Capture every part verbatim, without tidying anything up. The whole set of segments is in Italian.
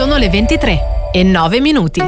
Sono le ventitré e nove minuti.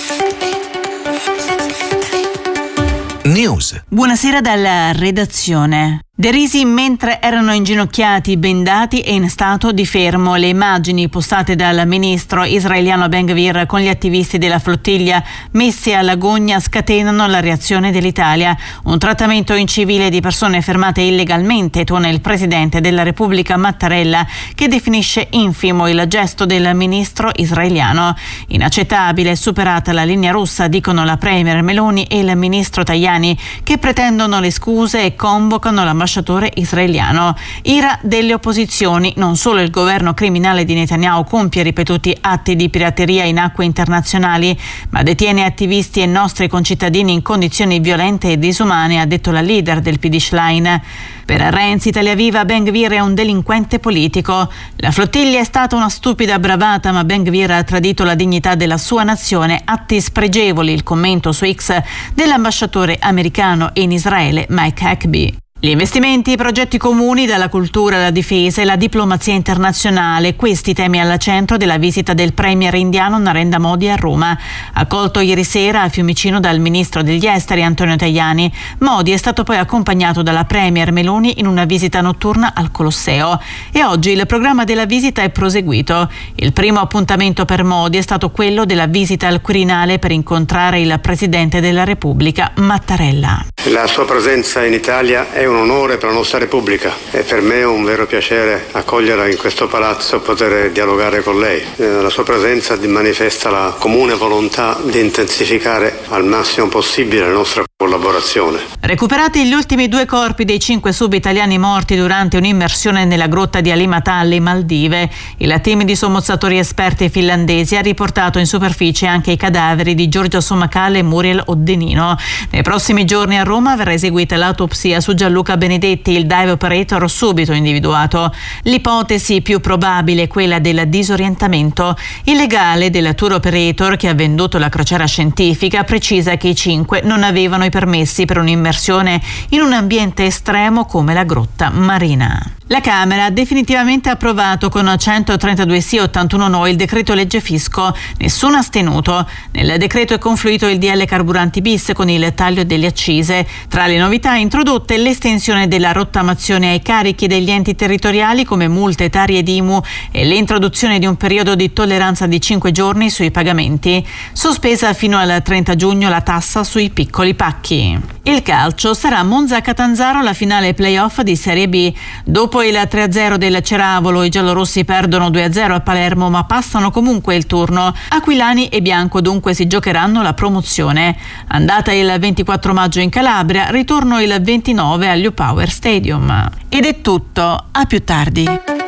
News. Buonasera dalla redazione. Derisi mentre erano inginocchiati, bendati e in stato di fermo. Le immagini postate dal ministro israeliano Ben Gvir con gli attivisti della flottiglia messi all'agonia scatenano la reazione dell'Italia. Un trattamento incivile di persone fermate illegalmente, tuona il presidente della Repubblica Mattarella, che definisce infimo il gesto del ministro israeliano. Inaccettabile, superata la linea rossa, dicono la premier Meloni e il ministro Tajani, che pretendono le scuse e convocano l'ambasciatore israeliano. Ira delle opposizioni. Non solo il governo criminale di Netanyahu compie ripetuti atti di pirateria in acque internazionali, ma detiene attivisti e nostri concittadini in condizioni violente e disumane, ha detto la leader del P D Schlein. Per Renzi, Italia Viva, Ben Gvir è un delinquente politico. La flottiglia è stata una stupida bravata, ma Ben Gvir ha tradito la dignità della sua nazione. Atti spregevoli, il commento su X dell'ambasciatore americano in Israele Mike Huckabee. Gli investimenti, i progetti comuni, dalla cultura alla difesa e la diplomazia internazionale, questi temi al centro della visita del premier indiano Narendra Modi a Roma. Accolto ieri sera a Fiumicino dal ministro degli esteri Antonio Tajani, Modi è stato poi accompagnato dalla premier Meloni in una visita notturna al Colosseo. E oggi il programma della visita è proseguito. Il primo appuntamento per Modi è stato quello della visita al Quirinale per incontrare il presidente della Repubblica Mattarella. La sua presenza in Italia è un onore per la nostra Repubblica e per me è un vero piacere accoglierla in questo palazzo e poter dialogare con lei. La sua presenza manifesta la comune volontà di intensificare al massimo possibile la nostra collaborazione. Recuperati gli ultimi due corpi dei cinque sub italiani morti durante un'immersione nella grotta di Alimatta alle Maldive. Il team di sommozzatori esperti finlandesi ha riportato in superficie anche i cadaveri di Giorgio Somacale e Muriel Oddenino. Nei prossimi giorni a Roma verrà eseguita l'autopsia su Gianluca Benedetti, il dive operator subito individuato. L'ipotesi più probabile è quella del disorientamento. Il legale del tour operator che ha venduto la crociera scientifica precisa che i cinque non avevano i permessi per un'immersione in un ambiente estremo come la grotta marina. La Camera ha definitivamente approvato con centotrentadue sì e ottantuno no il decreto legge fisco, nessun astenuto. Nel decreto è confluito il D L carburanti bis con il taglio delle accise. Tra le novità introdotte l'estensione della rottamazione ai carichi degli enti territoriali come multe, tari ed I M U e l'introduzione di un periodo di tolleranza di cinque giorni sui pagamenti. Sospesa fino al trenta giugno la tassa sui piccoli pacchi. Il calcio sarà Monza-Catanzaro la finale playoff di Serie B. Dopo il tre a zero del Ceravolo, i giallorossi perdono due a zero a Palermo, ma passano comunque il turno. Aquilani e Bianco dunque si giocheranno la promozione. Andata il ventiquattro maggio in Calabria, ritorno il ventinove all'U Power Stadium. Ed è tutto, a più tardi.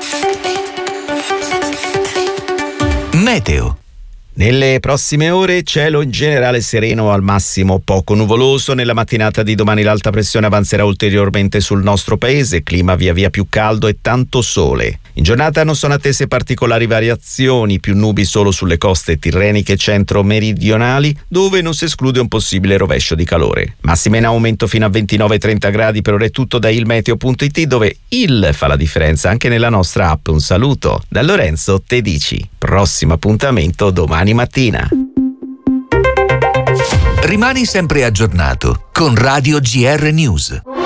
Meteo. Nelle prossime ore cielo in generale sereno, al massimo poco nuvoloso. Nella mattinata di domani l'alta pressione avanzerà ulteriormente sul nostro paese, clima via via più caldo e tanto sole. In giornata non sono attese particolari variazioni, più nubi solo sulle coste tirreniche centro-meridionali, dove non si esclude un possibile rovescio di calore. Massima in aumento fino a ventinove trenta gradi. Per ora è tutto da ilmeteo punto it, dove il fa la differenza anche nella nostra app. Un saluto da Lorenzo Tedici. Prossimo appuntamento domani mattina. Rimani sempre aggiornato con Radio G R News.